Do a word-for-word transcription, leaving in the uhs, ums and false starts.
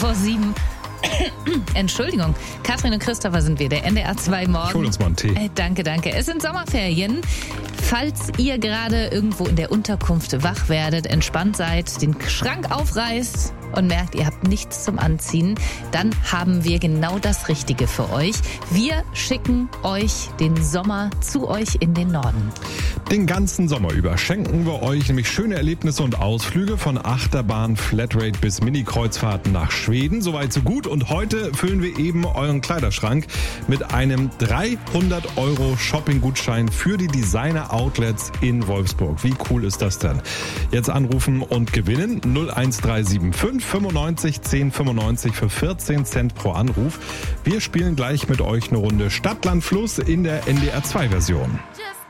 vor sieben. Entschuldigung, Katrin und Christopher sind wir, der N D R zwei Morgen. Ich hol uns mal einen Tee. Äh, danke, danke. Es sind Sommerferien. Falls ihr gerade irgendwo in der Unterkunft wach werdet, entspannt seid, den Schrank aufreißt und merkt, ihr habt nichts zum Anziehen, dann haben wir genau das Richtige für euch. Wir schicken euch den Sommer zu euch in den Norden. Den ganzen Sommer über schenken wir euch nämlich schöne Erlebnisse und Ausflüge von Achterbahn, Flatrate bis Mini-Kreuzfahrten nach Schweden. Soweit so gut. Und heute füllen wir eben euren Kleiderschrank mit einem dreihundert Euro Shopping-Gutschein für die Designer-Outlets in Wolfsburg. Wie cool ist das denn? Jetzt anrufen und gewinnen null eins drei sieben fünf fünfundneunzig zehn fünfundneunzig für vierzehn Cent pro Anruf. Wir spielen gleich mit euch eine Runde Stadt, Land, Fluss in der N D R zwei Version.